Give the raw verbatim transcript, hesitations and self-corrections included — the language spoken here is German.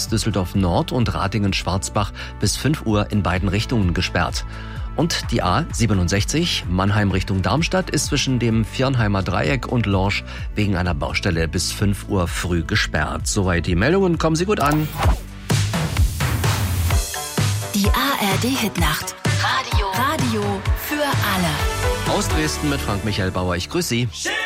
ist Düsseldorf Nord und Ratingen-Schwarzbach bis fünf Uhr in beiden Richtungen gesperrt. Und die A siebenundsechzig Mannheim Richtung Darmstadt ist zwischen dem Viernheimer Dreieck und Lorsch wegen einer Baustelle bis fünf Uhr früh gesperrt. Soweit die Meldungen, kommen Sie gut an. Die A R D-Hitnacht. Radio. Radio für alle. Aus Dresden mit Frank Michael Bauer. Ich grüße Sie.